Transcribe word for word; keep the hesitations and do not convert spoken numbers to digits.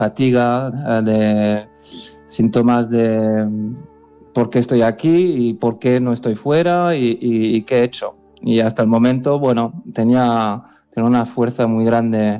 fatiga, de síntomas de por qué estoy aquí y por qué no estoy fuera y, y, y qué he hecho. Y hasta el momento, bueno, tenía, tenía una fuerza muy grande